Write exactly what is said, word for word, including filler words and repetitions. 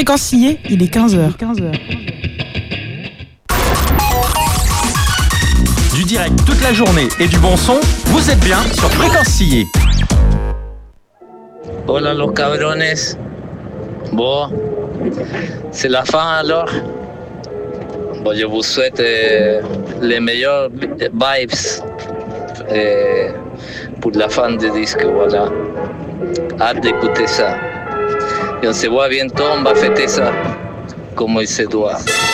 Fréquence sillée, il est quinze heures. quinze heures. Du direct toute la journée et du bon son, vous êtes bien sur Fréquence sillée. Hola los cabrones. Bon, c'est la fin alors. Bon, je vous souhaite euh, les meilleures vibes euh, pour la fin du disque, voilà. Hâte d'écouter ça. Et on se voit bientôt, on va fêter ça comme il se doit.